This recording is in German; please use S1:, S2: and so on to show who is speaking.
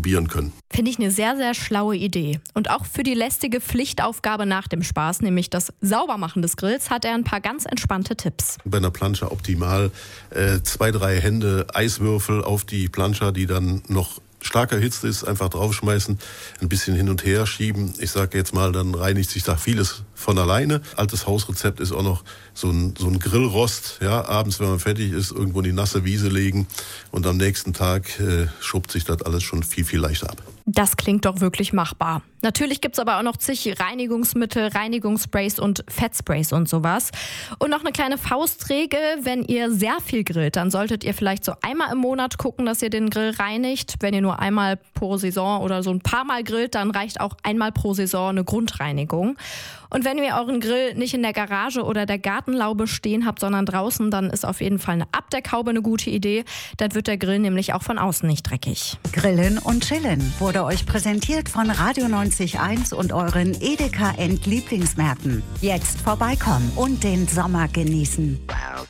S1: probieren können.
S2: Finde ich eine sehr, sehr schlaue Idee. Und auch für die lästige Pflichtaufgabe nach dem Spaß, nämlich das Saubermachen des Grills, hat er ein paar ganz entspannte Tipps.
S1: Bei einer Plancha optimal 2-3 Hände Eiswürfel auf die Plancha, die dann noch stark erhitzt ist, einfach draufschmeißen, ein bisschen hin und her schieben. Ich sage jetzt mal, dann reinigt sich da vieles von alleine. Altes Hausrezept ist auch noch so ein Grillrost. Ja, abends, wenn man fertig ist, irgendwo in die nasse Wiese legen und am nächsten Tag schuppt sich das alles schon viel, viel leichter ab.
S2: Das klingt doch wirklich machbar. Natürlich gibt's aber auch noch zig Reinigungsmittel, Reinigungssprays und Fettsprays und sowas. Und noch eine kleine Faustregel, wenn ihr sehr viel grillt, dann solltet ihr vielleicht so einmal im Monat gucken, dass ihr den Grill reinigt. Wenn ihr nur einmal pro Saison oder so ein paar Mal grillt, dann reicht auch einmal pro Saison eine Grundreinigung. Und wenn ihr euren Grill nicht in der Garage oder der Gartenlaube stehen habt, sondern draußen, dann ist auf jeden Fall eine Abdeckhaube eine gute Idee. Dann wird der Grill nämlich auch von außen nicht dreckig.
S3: Grillen und Chillen wurde euch präsentiert von Radio 90.1 und euren Edeka End Lieblingsmärkten. Jetzt vorbeikommen und den Sommer genießen.